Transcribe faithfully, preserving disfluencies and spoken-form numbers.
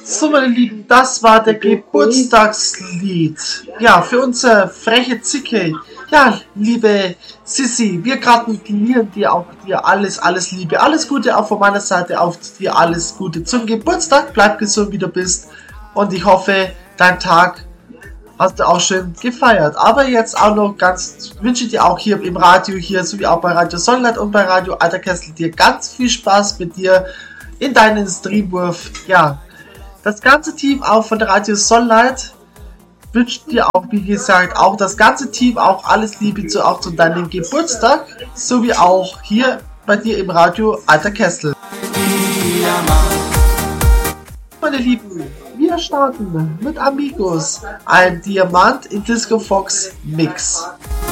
So, meine Lieben, das war der Geburtstagslied. Ja, für unsere freche Zicke. Ja, liebe Sissi, wir gratulieren dir auch dir alles, alles Liebe. Alles Gute auch von meiner Seite, auf dir alles Gute zum Geburtstag. Bleib gesund, wie du bist. Und ich hoffe, dein Tag hast du auch schön gefeiert. Aber jetzt auch noch ganz, wünsche ich dir auch hier im Radio, hier sowie auch bei Radio Sonnenlight und bei Radio Alter Kessel dir ganz viel Spaß mit dir in deinen Streamwurf. Ja, das ganze Team auch von der Radio Sonnenlight wünscht dir auch, wie gesagt, auch das ganze Team auch alles Liebe zu, auch zu deinem Geburtstag, sowie auch hier bei dir im Radio Alter Kessel. Meine Lieben, wir starten mit Amigos, ein Diamant in Disco Fox Mix.